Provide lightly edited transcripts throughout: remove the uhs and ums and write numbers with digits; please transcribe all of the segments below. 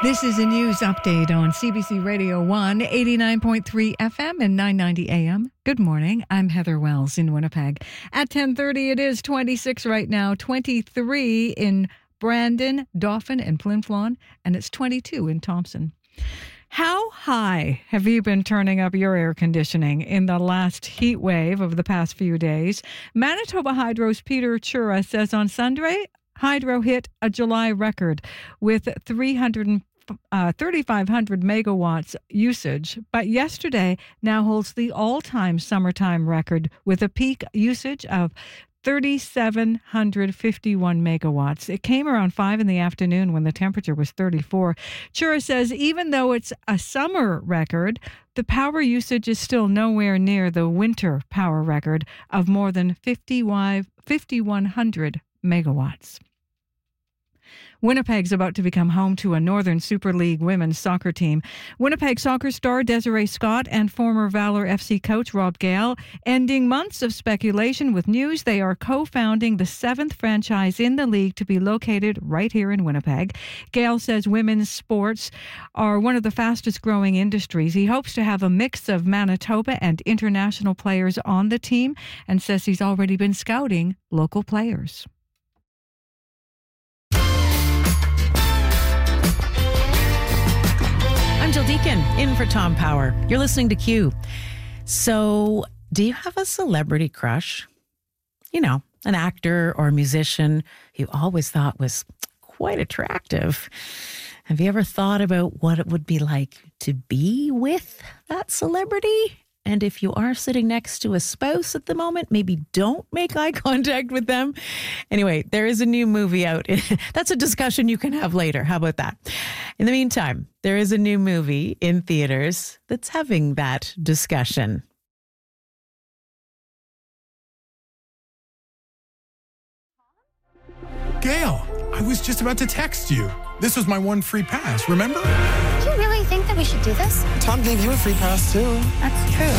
This is a news update on CBC Radio 1, 89.3 FM and 990 AM. Good morning. I'm Heather Wells in Winnipeg. At 10:30, it is 26 right now, 23 in Brandon, Dauphin, and Flin Flon, and it's 22 in Thompson. How high have you been turning up your air conditioning in the last heat wave of the past few days? Manitoba Hydro's Peter Chura says on Sunday, Hydro hit a July record with 3,500 megawatts usage, but yesterday now holds the all-time summertime record with a peak usage of 3,751 megawatts. It came around 5 in the afternoon when the temperature was 34. Chura says even though it's a summer record, the power usage is still nowhere near the winter power record of more than 5,100 megawatts. Winnipeg's about to become home to a Northern Super League women's soccer team. Winnipeg soccer star Desiree Scott and former Valor FC coach Rob Gale ending months of speculation with news they are co-founding the 7th franchise in the league to be located right here in Winnipeg. Gale says women's sports are one of the fastest growing industries. He hopes to have a mix of Manitoba and international players on the team and says he's already been scouting local players. I'm Jill Deacon, in for Tom Power. You're listening to Q. So, do you have a celebrity crush? You know, an actor or a musician you always thought was quite attractive. Have you ever thought about what it would be like to be with that celebrity? And if you are sitting next to a spouse at the moment, maybe don't make eye contact with them. Anyway, there is a new movie out. That's a discussion you can have later. How about that? In the meantime, there is a new movie in theaters that's having that discussion. Gail, I was just about to text you. This was my one free pass, remember? Do you really think that we should do this? Tom gave you a free pass, too. That's true.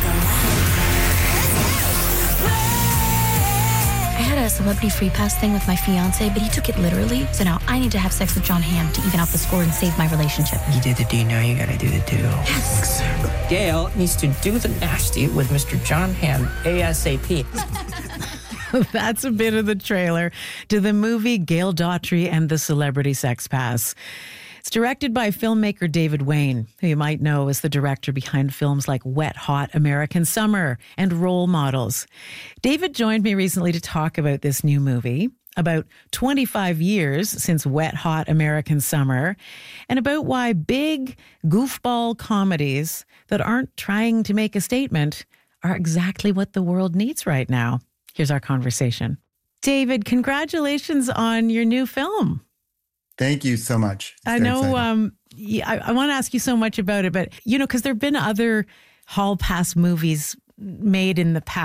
I had a celebrity free pass thing with my fiance, but he took it literally. So now I need to have sex with John Hamm to even out the score and save my relationship. You did the do, now you gotta do the do. Yes. Gail needs to do the nasty with Mr. John Hamm ASAP. That's a bit of the trailer to the movie Gail Daughtry and the Celebrity Sex Pass. It's directed by filmmaker David Wayne, who you might know is the director behind films like Wet Hot American Summer and Role Models. David joined me recently to talk about this new movie, about 25 years since Wet Hot American Summer, and about why big goofball comedies that aren't trying to make a statement are exactly what the world needs right now. Here's our conversation. David, congratulations on your new film. Thank you so much. I know I want to ask you so much about it, but, you know, because there have been other Hall Pass movies made in the past.